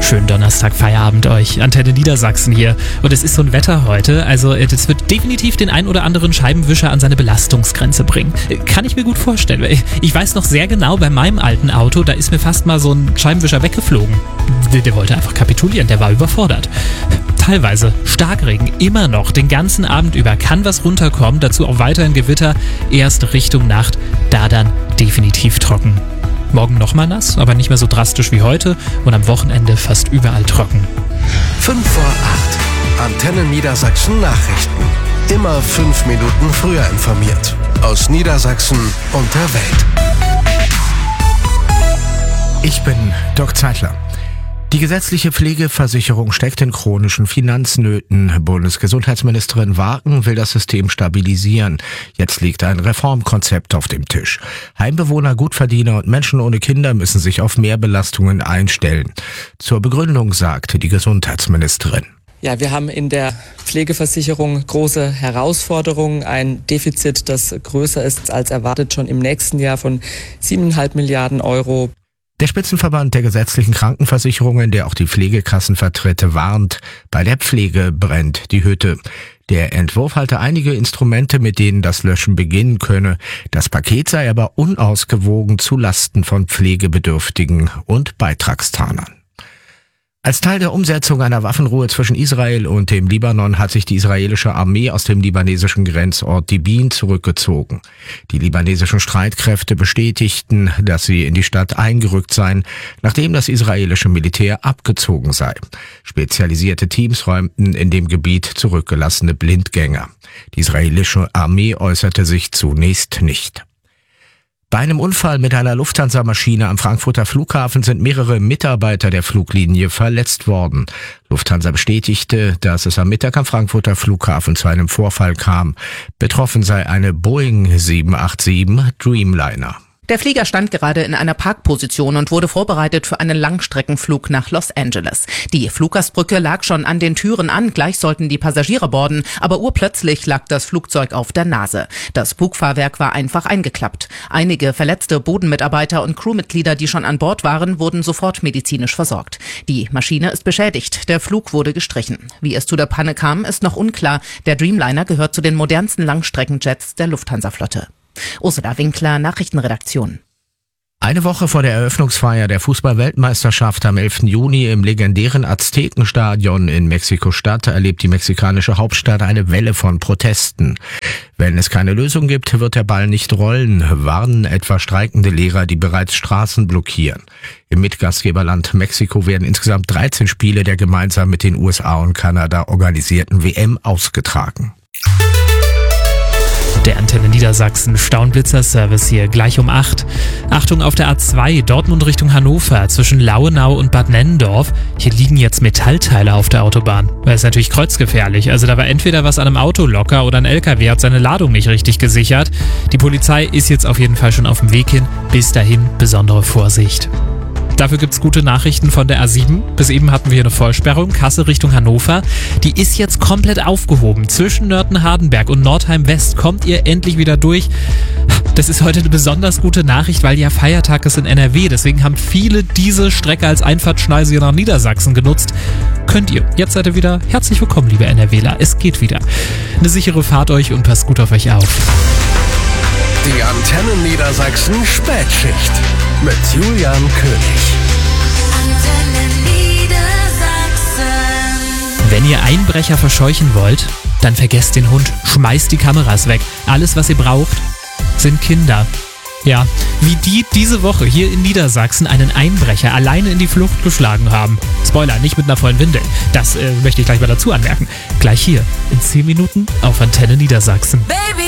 Schönen Donnerstag-Feierabend euch. Antenne Niedersachsen hier. Und es ist so ein Wetter heute, also das wird definitiv den ein oder anderen Scheibenwischer an seine Belastungsgrenze bringen. Kann ich mir gut vorstellen. Ich weiß noch sehr genau, bei meinem alten Auto, da ist mir fast mal so ein Scheibenwischer weggeflogen. Der wollte einfach kapitulieren, der war überfordert. Teilweise Starkregen, immer noch, den ganzen Abend über kann was runterkommen, dazu auch weiterhin Gewitter, erst Richtung Nacht, da dann definitiv trocken. Morgen nochmal nass, aber nicht mehr so drastisch wie heute und am Wochenende fast überall trocken. 5 vor 8. Antenne Niedersachsen Nachrichten. Immer 5 Minuten früher informiert. Aus Niedersachsen und der Welt. Ich bin Dirk Zeitler. Die gesetzliche Pflegeversicherung steckt in chronischen Finanznöten. Bundesgesundheitsministerin Wagen will das System stabilisieren. Jetzt liegt ein Reformkonzept auf dem Tisch. Heimbewohner, Gutverdiener und Menschen ohne Kinder müssen sich auf mehr Belastungen einstellen. Zur Begründung sagte die Gesundheitsministerin: Ja, wir haben in der Pflegeversicherung große Herausforderungen, ein Defizit, das größer ist als erwartet, schon im nächsten Jahr von 7,5 Milliarden Euro. Der Spitzenverband der gesetzlichen Krankenversicherungen, der auch die Pflegekassen vertritt, warnt, bei der Pflege brennt die Hütte. Der Entwurf halte einige Instrumente, mit denen das Löschen beginnen könne. Das Paket sei aber unausgewogen zu Lasten von Pflegebedürftigen und Beitragszahler. Als Teil der Umsetzung einer Waffenruhe zwischen Israel und dem Libanon hat sich die israelische Armee aus dem libanesischen Grenzort Dibin zurückgezogen. Die libanesischen Streitkräfte bestätigten, dass sie in die Stadt eingerückt seien, nachdem das israelische Militär abgezogen sei. Spezialisierte Teams räumten in dem Gebiet zurückgelassene Blindgänger. Die israelische Armee äußerte sich zunächst nicht. Bei einem Unfall mit einer Lufthansa-Maschine am Frankfurter Flughafen sind mehrere Mitarbeiter der Fluglinie verletzt worden. Lufthansa bestätigte, dass es am Mittag am Frankfurter Flughafen zu einem Vorfall kam. Betroffen sei eine Boeing 787 Dreamliner. Der Flieger stand gerade in einer Parkposition und wurde vorbereitet für einen Langstreckenflug nach Los Angeles. Die Fluggastbrücke lag schon an den Türen an, gleich sollten die Passagiere boarden, aber urplötzlich lag das Flugzeug auf der Nase. Das Bugfahrwerk war einfach eingeklappt. Einige verletzte Bodenmitarbeiter und Crewmitglieder, die schon an Bord waren, wurden sofort medizinisch versorgt. Die Maschine ist beschädigt, der Flug wurde gestrichen. Wie es zu der Panne kam, ist noch unklar. Der Dreamliner gehört zu den modernsten Langstreckenjets der Lufthansa-Flotte. Ursula Winkler, Nachrichtenredaktion. Eine Woche vor der Eröffnungsfeier der Fußball-Weltmeisterschaft am 11. Juni im legendären Aztekenstadion in Mexiko-Stadt erlebt die mexikanische Hauptstadt eine Welle von Protesten. Wenn es keine Lösung gibt, wird der Ball nicht rollen, warnen etwa streikende Lehrer, die bereits Straßen blockieren. Im Mitgastgeberland Mexiko werden insgesamt 13 Spiele der gemeinsam mit den USA und Kanada organisierten WM ausgetragen. Der Antenne Niedersachsen Staunblitzer-Service hier, gleich um 8. Achtung auf der A2, Dortmund Richtung Hannover, zwischen Lauenau und Bad Nennendorf. Hier liegen jetzt Metallteile auf der Autobahn. Das ist natürlich kreuzgefährlich. Also da war entweder was an einem Auto locker oder ein LKW hat seine Ladung nicht richtig gesichert. Die Polizei ist jetzt auf jeden Fall schon auf dem Weg hin. Bis dahin besondere Vorsicht. Dafür gibt's gute Nachrichten von der A7. Bis eben hatten wir hier eine Vollsperrung, Kassel Richtung Hannover. Die ist jetzt komplett aufgehoben. Zwischen Nörten-Hardenberg und Nordheim-West kommt ihr endlich wieder durch. Das ist heute eine besonders gute Nachricht, weil ja Feiertag ist in NRW. Deswegen haben viele diese Strecke als Einfahrtschneise hier nach Niedersachsen genutzt. Könnt ihr. Jetzt seid ihr wieder herzlich willkommen, liebe NRWler. Es geht wieder. Eine sichere Fahrt euch und passt gut auf euch auf. Die Antenne Niedersachsen Spätschicht mit Julian König. Antenne Niedersachsen. Wenn ihr Einbrecher verscheuchen wollt, dann vergesst den Hund, schmeißt die Kameras weg. Alles, was ihr braucht, sind Kinder. Ja, wie die diese Woche hier in Niedersachsen einen Einbrecher alleine in die Flucht geschlagen haben. Spoiler, nicht mit einer vollen Windel. Das möchte ich gleich mal dazu anmerken. Gleich hier in 10 Minuten auf Antenne Niedersachsen. Baby.